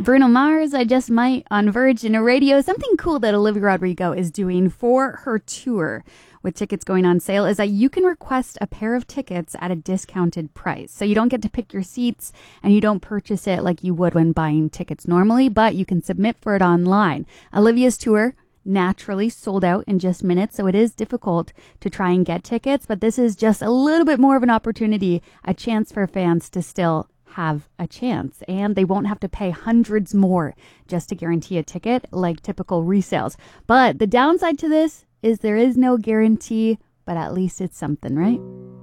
Bruno Mars, I Just Might on Virgin Radio. Something cool that Olivia Rodrigo is doing for her tour with tickets going on sale is that you can request a pair of tickets at a discounted price. So you don't get to pick your seats and you don't purchase it like you would when buying tickets normally, but you can submit for it online. Olivia's tour naturally sold out in just minutes, so it is difficult to try and get tickets, but this is just a little bit more of an opportunity, a chance for fans to still have a chance, and they won't have to pay hundreds more just to guarantee a ticket like typical resales. But the downside to this is there is no guarantee, but at least it's something, right?